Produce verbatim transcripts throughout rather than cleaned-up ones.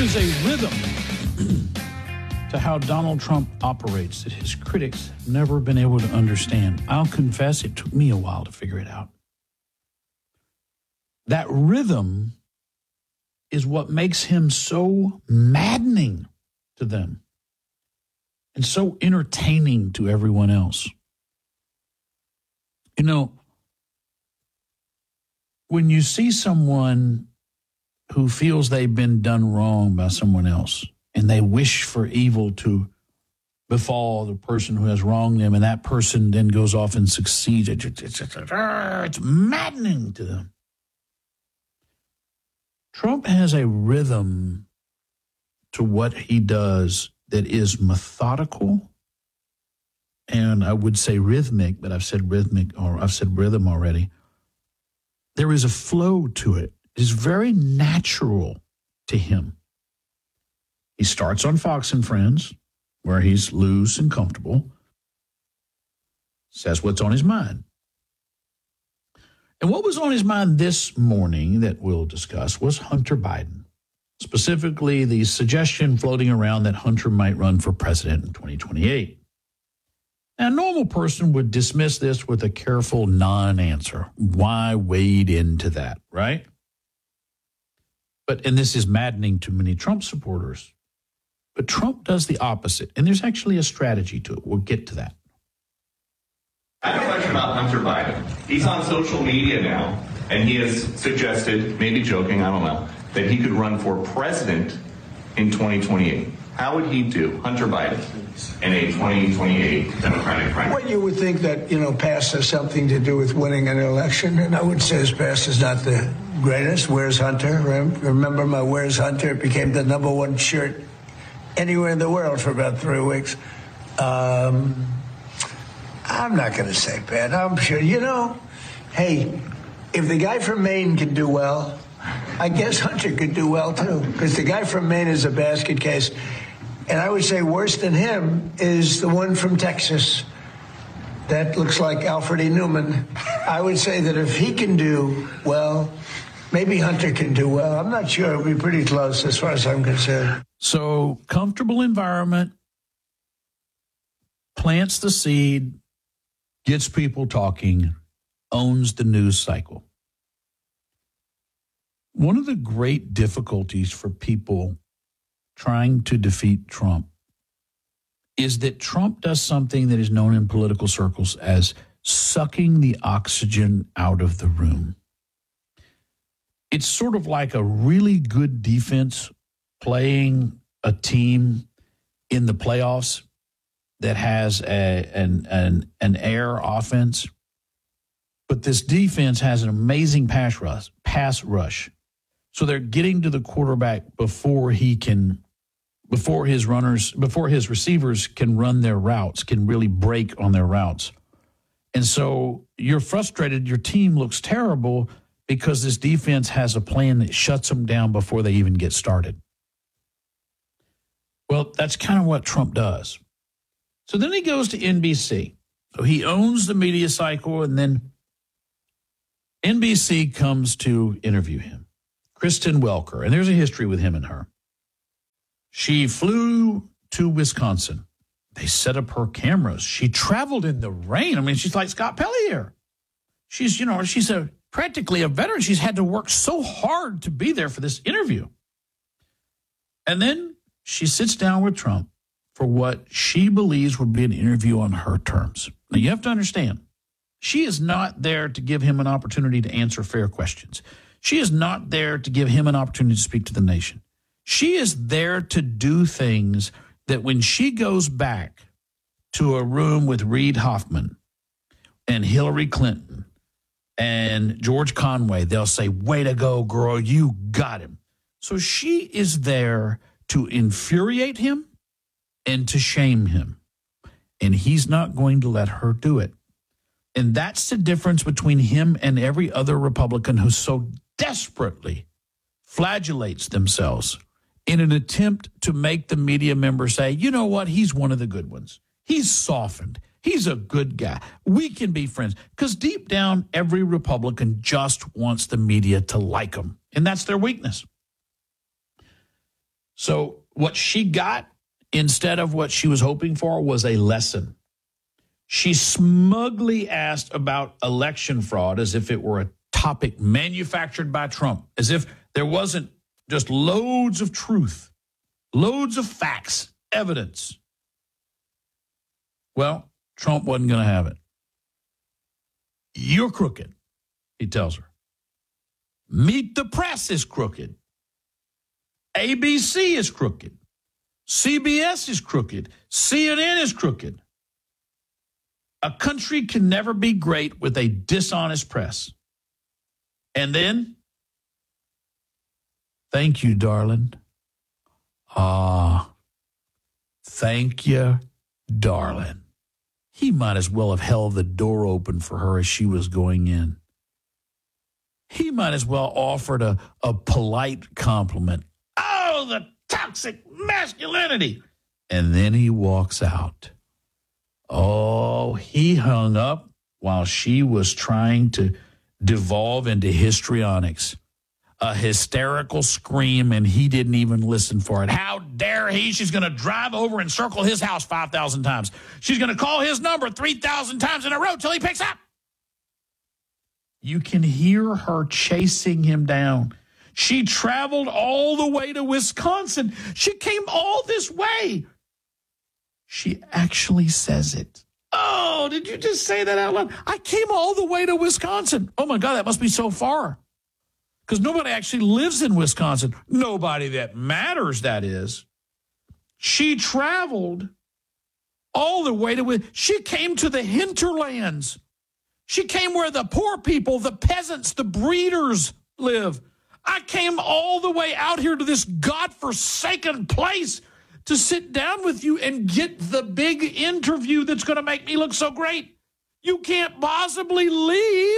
is a rhythm to how Donald Trump operates that his critics have never been able to understand. I'll confess it took me a while to figure it out. That rhythm is what makes him so maddening to them and so entertaining to everyone else. You know, when you see someone who feels they've been done wrong by someone else and they wish for evil to befall the person who has wronged them, and that person then goes off and succeeds, it's, it's, it's, it's maddening to them. Trump has a rhythm to what he does that is methodical, and I would say rhythmic, but I've said rhythmic, or I've said rhythm already. There is a flow to it. It's very natural to him. He starts on Fox and Friends, where he's loose and comfortable, says what's on his mind. And what was on his mind this morning that we'll discuss was Hunter Biden, specifically the suggestion floating around that Hunter might run for president in twenty twenty-eight. Now, a normal person would dismiss this with a careful non-answer. Why wade into that, right? But, and this is maddening to many Trump supporters, but Trump does the opposite, and there's actually a strategy to it. We'll get to that. I have a question about Hunter Biden. He's on social media now, and he has suggested, maybe joking, I don't know, that he could run for president in twenty twenty-eight. How would he do, Hunter Biden, in a twenty twenty-eight Democratic primary? Well, you would think that, you know, past has something to do with winning an election, and I would say his past is not the greatest. Where's Hunter? Remember my Where's Hunter? It became the number one shirt anywhere in the world for about three weeks. Um, I'm not going to say bad. I'm sure, you know, hey, if the guy from Maine can do well, I guess Hunter could do well, too, because the guy from Maine is a basket case. And I would say worse than him is the one from Texas that looks like Alfred E. Newman. I would say that if he can do well, maybe Hunter can do well. I'm not sure. It'll be pretty close as far as I'm concerned. So, comfortable environment, plants the seed, gets people talking, owns the news cycle. One of the great difficulties for people trying to defeat Trump is that Trump does something that is known in political circles as sucking the oxygen out of the room. It's sort of like a really good defense playing a team in the playoffs that has a, an, an, an air offense, but this defense has an amazing pass rush, pass rush. So they're getting to the quarterback before he can, before his runners, before his receivers can run their routes, can really break on their routes. And so you're frustrated. Your team looks terrible because this defense has a plan that shuts them down before they even get started. Well, that's kind of what Trump does. So then he goes to N B C. So he owns the media cycle, and then N B C comes to interview him. Kristen Welker, and there's a history with him and her. She flew to Wisconsin. They set up her cameras. She traveled in the rain. I mean, she's like Scott Pellier. She's, you know, she's a practically a veteran. She's had to work so hard to be there for this interview. And then she sits down with Trump for what she believes would be an interview on her terms. Now, you have to understand, she is not there to give him an opportunity to answer fair questions. She is not there to give him an opportunity to speak to the nation. She is there to do things that when she goes back to a room with Reid Hoffman and Hillary Clinton and George Conway, they'll say, way to go, girl, you got him. So she is there to infuriate him and to shame him. And he's not going to let her do it. And that's the difference between him and every other Republican who so desperately flagellates themselves in an attempt to make the media member say, you know what, he's one of the good ones. He's softened. He's a good guy. We can be friends. Because deep down, every Republican just wants the media to like him. And that's their weakness. So what she got instead of what she was hoping for was a lesson. She smugly asked about election fraud as if it were a topic manufactured by Trump, as if there wasn't just loads of truth, loads of facts, evidence. Well, Trump wasn't going to have it. You're crooked, he tells her. Meet the Press is crooked. A B C is crooked. C B S is crooked. C N N is crooked. A country can never be great with a dishonest press. And then, thank you, darling. Ah, thank you, darling. He might as well have held the door open for her as she was going in. He might as well offered a, a polite compliment. Oh, the toxic masculinity. And then he walks out. Oh, he hung up while she was trying to devolve into histrionics. A hysterical scream, and he didn't even listen for it. How dare he? She's going to drive over and circle his house five thousand times. She's going to call his number three thousand times in a row till he picks up. You can hear her chasing him down. She traveled all the way to Wisconsin. She came all this way. She actually says it. Oh, did you just say that out loud? I came all the way to Wisconsin. Oh, my God, that must be so far. Because nobody actually lives in Wisconsin. Nobody that matters, that is. She traveled all the way to, she came to the hinterlands. She came where the poor people, the peasants, the breeders live. I came all the way out here to this godforsaken place to sit down with you and get the big interview that's going to make me look so great. You can't possibly leave.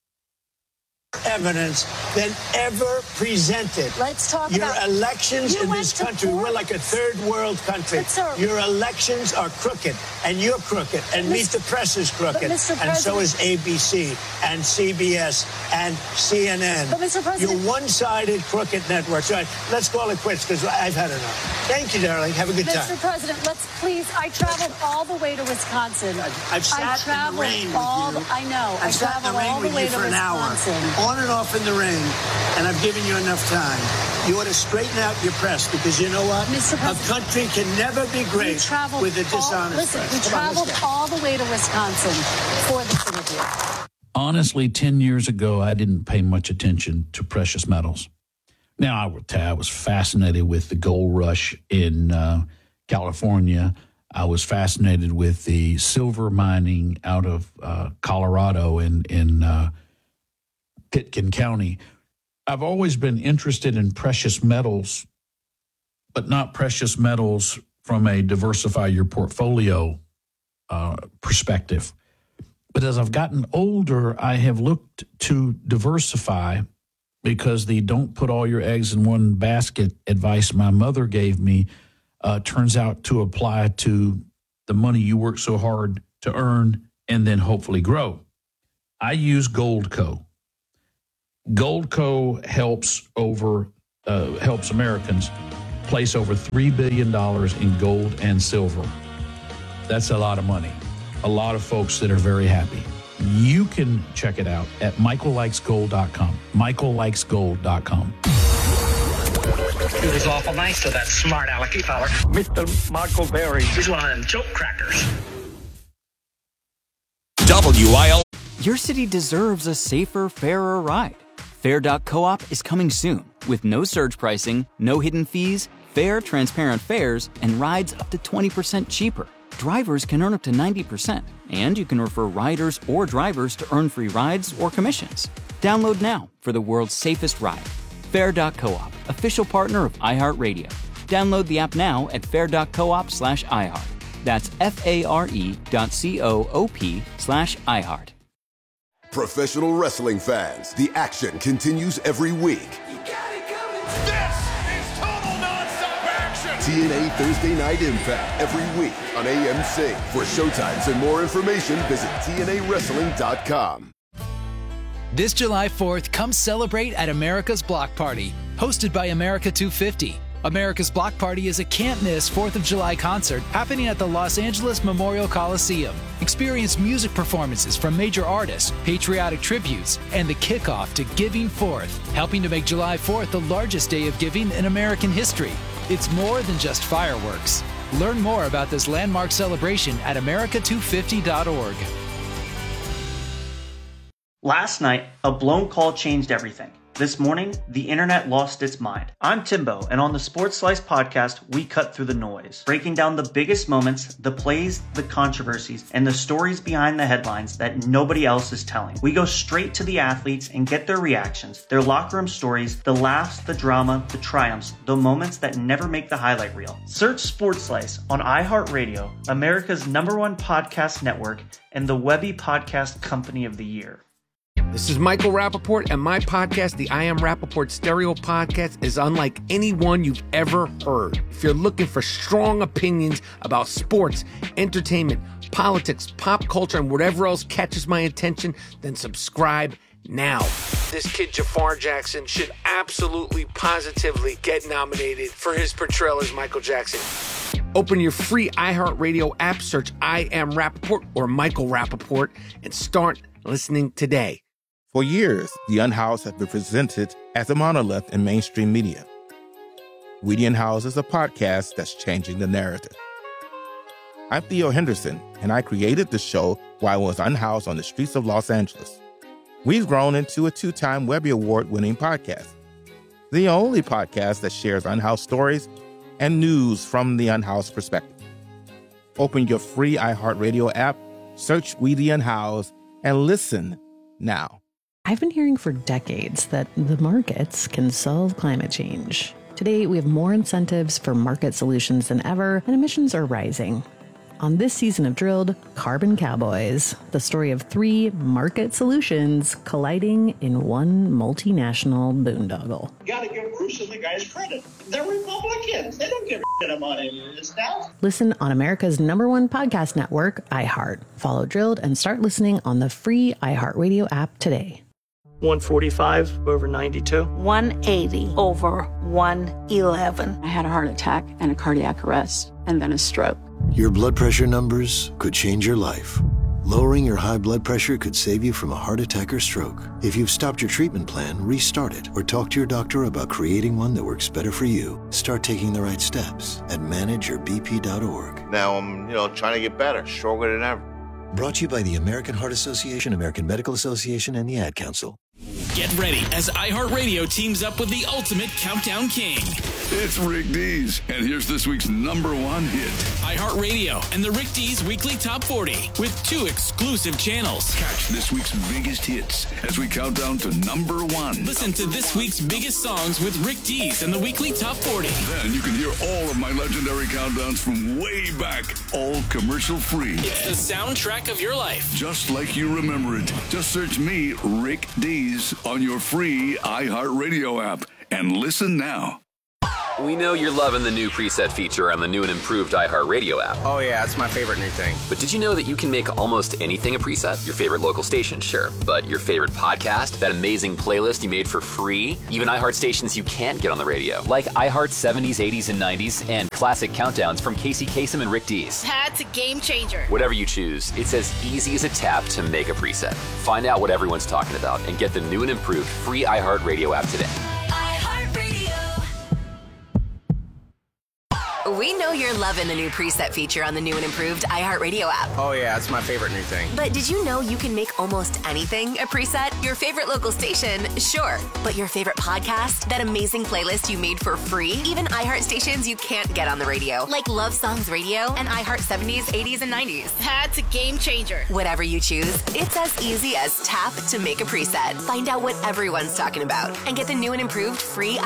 Evidence than ever presented. Let's talk Your about elections in this country. court. We're like a third world country. But, sir, your elections are crooked, and you're crooked, and Meet the Press is crooked, and so is A B C and C B S and C N N. But, Mister President, you're one-sided crooked networks. All right, let's call it quits because I've had enough. Thank you, darling. Have a good Mister time. Mister President, let's please. I traveled all the way to Wisconsin. I've sat I in the rain all, with you. I know. I've I sat in the traveled rain all the with way you to for an Wisconsin. hour. On and off in the rain, and I've given you enough time. You ought to straighten out your press because you know what? Mister A country can never be great with a dishonest all, listen, press. we Come on, traveled let's go. all the way to Wisconsin for this interview. Honestly, ten years ago, I didn't pay much attention to precious metals. Now, I would tell you, I was fascinated with the gold rush in uh, California. I was fascinated with the silver mining out of uh, Colorado in, in uh, Pitkin County. I've always been interested in precious metals, but not precious metals from a diversify your portfolio uh, perspective. But as I've gotten older, I have looked to diversify because the don't put all your eggs in one basket advice my mother gave me uh, turns out to apply to the money you work so hard to earn and then hopefully grow. I use Goldco. Goldco helps over uh, helps Americans place over three billion dollars in gold and silver. That's a lot of money. A lot of folks that are very happy. You can check it out at michael likes gold dot com. michael likes gold dot com. It was awful nice to that smart alecky feller. Mister Michael Berry. He's one of them joke crackers. W I L. Your city deserves a safer, fairer ride. Fair dot coop is coming soon with no surge pricing, no hidden fees, fair, transparent fares, and rides up to twenty percent cheaper. Drivers can earn up to ninety percent, and you can refer riders or drivers to earn free rides or commissions. Download now for the world's safest ride. Fair dot coop, official partner of iHeartRadio. Download the app now at fair dot coop slash iHeart. That's F-A-R-E dot C-O-O-P slash iHeart. Professional wrestling fans, the action continues every week. You got it coming. This is total nonstop action. T N A Thursday Night Impact every week on A M C. For showtimes and more information, visit T N A wrestling dot com. This July fourth, come celebrate at America's Block Party, hosted by America two fifty. America's Block Party is a can't-miss fourth of July concert happening at the Los Angeles Memorial Coliseum. Experience music performances from major artists, patriotic tributes, and the kickoff to Giving Fourth, helping to make July fourth the largest day of giving in American history. It's more than just fireworks. Learn more about this landmark celebration at America two fifty dot org. Last night, a blown call changed everything. This morning, the internet lost its mind. I'm Timbo, and on the Sports Slice podcast, we cut through the noise, breaking down the biggest moments, the plays, the controversies, and the stories behind the headlines that nobody else is telling. We go straight to the athletes and get their reactions, their locker room stories, the laughs, the drama, the triumphs, the moments that never make the highlight reel. Search Sports Slice on iHeartRadio, America's number one podcast network, and the Webby Podcast Company of the Year. This is Michael Rappaport, and my podcast, the I Am Rappaport Stereo Podcast, is unlike any one you've ever heard. If you're looking for strong opinions about sports, entertainment, politics, pop culture, and whatever else catches my attention, then subscribe now. This kid, Jafar Jackson, should absolutely, positively get nominated for his portrayal as Michael Jackson. Open your free iHeartRadio app, search I Am Rappaport or Michael Rappaport, and start listening today. For years, The Unhoused has been presented as a monolith in mainstream media. We The Unhoused is a podcast that's changing the narrative. I'm Theo Henderson, and I created the show while I was unhoused on the streets of Los Angeles. We've grown into a two-time Webby Award-winning podcast, the only podcast that shares unhoused stories and news from the unhoused perspective. Open your free iHeartRadio app, search We The Unhoused, and listen now. I've been hearing for decades that the markets can solve climate change. Today, we have more incentives for market solutions than ever, and emissions are rising. On this season of Drilled, Carbon Cowboys, the story of three market solutions colliding in one multinational boondoggle. You gotta give Bruce and the guys credit. They're Republicans. They don't give a shit about any of this stuff. Listen on America's number one podcast network, iHeart. Follow Drilled and start listening on the free iHeartRadio app today. one forty-five over ninety-two. one eighty over one eleven. I had a heart attack and a cardiac arrest and then a stroke. Your blood pressure numbers could change your life. Lowering your high blood pressure could save you from a heart attack or stroke. If you've stopped your treatment plan, restart it or talk to your doctor about creating one that works better for you. Start taking the right steps at manage your b p dot org. Now I'm, you know, trying to get better, stronger than ever. Brought to you by the American Heart Association, American Medical Association, and the Ad Council. Get ready as iHeartRadio teams up with the ultimate countdown king. It's Rick Dees, and here's this week's number one hit. iHeartRadio and the Rick Dees Weekly Top forty with two exclusive channels. Catch this week's biggest hits as we count down to number one. Listen to this week's biggest songs with Rick Dees and the Weekly Top forty. Then you can hear all of my legendary countdowns from way back, all commercial free. It's the soundtrack of your life. Just like you remember it. Just search me, Rick Dees, on your free iHeartRadio app and listen now. We know you're loving the new preset feature on the new and improved iHeartRadio app. Oh yeah, it's my favorite new thing. But did you know that you can make almost anything a preset? Your favorite local station, sure. But your favorite podcast, that amazing playlist you made for free, even iHeart stations you can't get on the radio, like iHeart seventies, eighties, and nineties, and classic countdowns from Casey Kasem and Rick Dees. That's a game changer. Whatever you choose, it's as easy as a tap to make a preset. Find out what everyone's talking about and get the new and improved free iHeartRadio app today. We know you're loving the new preset feature on the new and improved iHeartRadio app. Oh yeah, it's my favorite new thing. But did you know you can make almost anything a preset? Your favorite local station, sure. But your favorite podcast, that amazing playlist you made for free? Even iHeart stations you can't get on the radio, like Love Songs Radio and iHeart seventies, eighties, and nineties. That's a game changer. Whatever you choose, it's as easy as tap to make a preset. Find out what everyone's talking about and get the new and improved free